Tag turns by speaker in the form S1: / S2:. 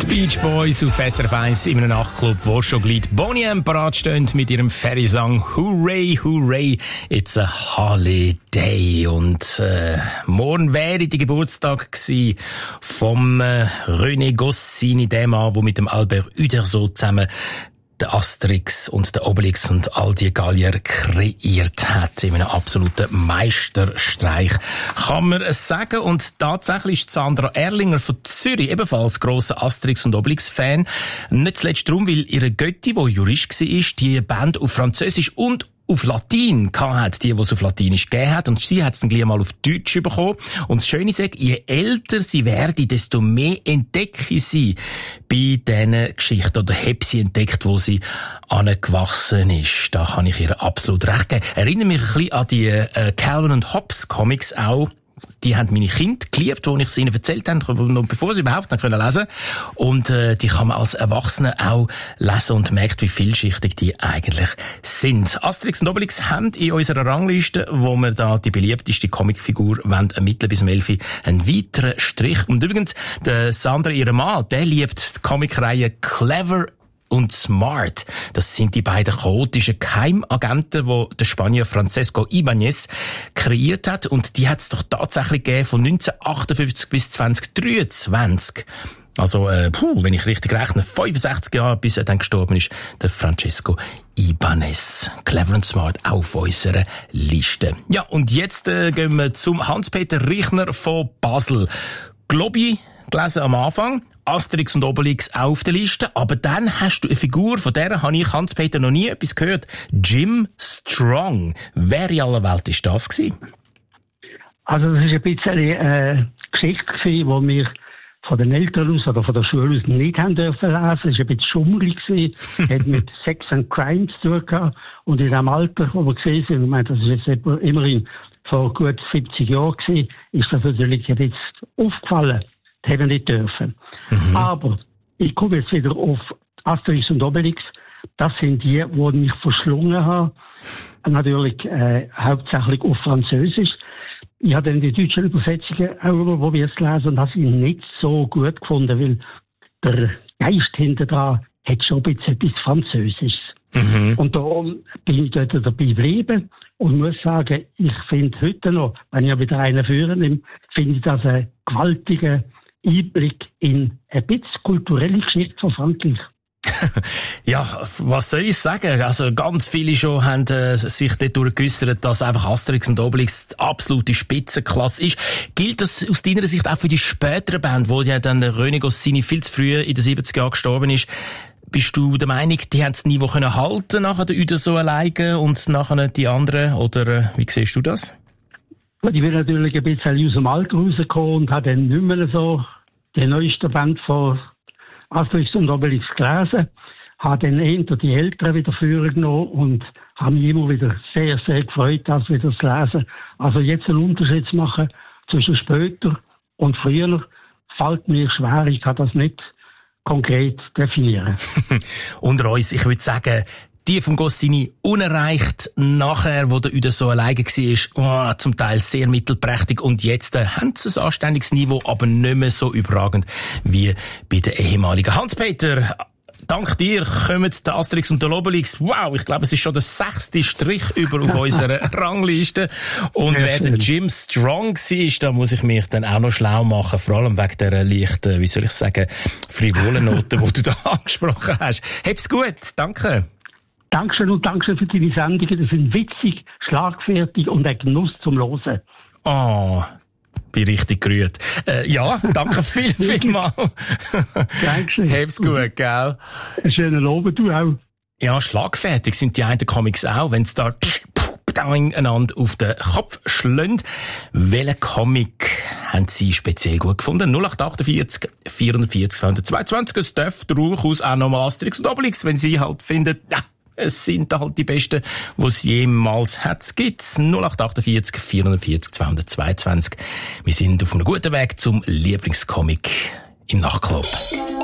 S1: Die Beach Boys auf SRF 1 in einem Nachtclub, wo schon gleich Boney M parat stehen mit ihrem Ferry-Song «Hooray, hooray, it's a holiday». Und morgen wäre der Geburtstag gewesen vom René Goscinny, dem Mann, der mit dem Albert Uderzo zusammen der Asterix und der Obelix und all die Gallier kreiert hat in einem absoluten Meisterstreich, kann man es sagen. Und tatsächlich ist Sandra Erlinger von Zürich ebenfalls grosser Asterix und Obelix-Fan. Nicht zuletzt darum, weil ihre Götti, die Jurist war, die Band auf Französisch und auf Latein hat, die es auf Latinisch gegeben hat. Und sie hat es dann gleich mal auf Deutsch bekommen. Und das Schöne ist, je älter sie werde, desto mehr entdecke sie bei diesen Geschichten oder habe sie entdeckt, wo sie angewachsen ist. Da kann ich ihr absolut recht geben. Erinnere mich ein bisschen an die Calvin und Hobbes Comics auch. Die haben meine Kinder geliebt, wo ich sie ihnen erzählt habe, noch bevor sie überhaupt lesen können. Und die kann man als Erwachsene auch lesen und merkt, wie vielschichtig die eigentlich sind. Asterix und Obelix haben in unserer Rangliste, wo wir da die beliebteste Comicfigur ermitteln bis zum 11. einen weiteren Strich. Und übrigens, der Sandra, ihr Mann, der liebt die Comicreihe Clever und Smart. Das sind die beiden chaotischen Geheimagenten, die der Spanier Francesco Ibáñez kreiert hat. Und die hat es doch tatsächlich gegeben von 1958 bis 2023. Also, wenn ich richtig rechne, 65 Jahre, bis er dann gestorben ist, der Francesco Ibáñez. Clever und Smart auf unserer Liste. Ja, und jetzt gehen wir zum Hans-Peter Richner von Basel. Globi gelesen am Anfang. Asterix und Obelix auf der Liste, aber dann hast du eine Figur, von der habe ich, Hans-Peter, noch nie etwas gehört. Jim Strong. Wer in aller Welt ist das gewesen?
S2: Also das ist ein bisschen eine Geschichte gewesen, die wir von den Eltern aus oder von der Schule aus nicht haben dürfen lesen. Es war ein bisschen schummrig gewesen, hat mit Sex and Crime zu tun gehabt. Und in dem Alter, wo wir gesehen sind, ich meine, das ist jetzt immerhin vor gut 70 Jahren gewesen, ist das natürlich jetzt aufgefallen. Das hätten wir nicht dürfen. Mhm. Aber ich komme jetzt wieder auf Asterix und Obelix. Das sind die mich verschlungen haben. Natürlich hauptsächlich auf Französisch. Ich habe dann die deutschen Übersetzungen auch probiert zu lesen und habe sie nicht so gut gefunden, weil der Geist hinter dran hat schon ein bisschen etwas Französisches. Mhm. Und darum bin ich dort dabei geblieben und muss sagen, ich finde heute noch, wenn ich wieder einen führen nehme, finde ich das einen gewaltigen Einblick in ein bisschen kulturelle Geschichte von Frankreich.
S1: Ja, was soll ich sagen? Also ganz viele schon haben sich dort durchgeäussert, dass einfach Asterix und Obelix die absolute Spitzenklasse ist. Gilt das aus deiner Sicht auch für die späteren Band, wo ja dann René Goscinny viel zu früh in den 70er Jahren gestorben ist? Bist du der Meinung, die haben das Niveau können halten nachher der Uderzo alleine und nachher die anderen? Oder wie siehst du das?
S2: Ich bin natürlich ein bisschen aus dem Alter rausgekommen und habe dann nicht mehr so den neuesten Band von Asterix und Obelix gelesen. Habe dann eher die Älteren wieder vorgenommen und habe mich immer wieder sehr, sehr gefreut, das wieder zu lesen. Also jetzt einen Unterschied zu machen zwischen später und früher, fällt mir schwer. Ich kann das nicht konkret definieren.
S1: Unter uns, ich würde sagen, die von Goscinny unerreicht, nachher, wo der Uderzo alleine war, zum Teil sehr mittelprächtig und jetzt haben sie ein anständiges Niveau, aber nicht mehr so überragend wie bei den ehemaligen. Hans-Peter, dank dir kommen der Asterix und der Obelix. Wow, ich glaube, es ist schon der 6. Strich über auf unserer Rangliste. Und wer der Jim Strong war, da muss ich mich dann auch noch schlau machen, vor allem wegen der leichten, wie soll ich sagen, frivolen Noten, die du da angesprochen hast. Hab's gut, danke.
S2: Dankeschön und Dankeschön für deine Sendungen. Die sind witzig, schlagfertig und ein Genuss zum Hören.
S1: Oh, bin richtig gerührt. Ja, danke vielmals.
S2: Dankeschön.
S1: Hab's gut, gell?
S2: Einen schönen Abend, du auch.
S1: Ja, schlagfertig sind die einen Comics auch, wenn es da einander auf den Kopf schlönt. Welchen Comic haben Sie speziell gut gefunden? 0848 44 222. Es dürfte durchaus auch nochmal Asterix und Obelix, wenn Sie halt finden, ja, es sind halt die besten, die es jemals gibt. 0848 44 222. Wir sind auf einem guten Weg zum Lieblingscomic im Nachtclub.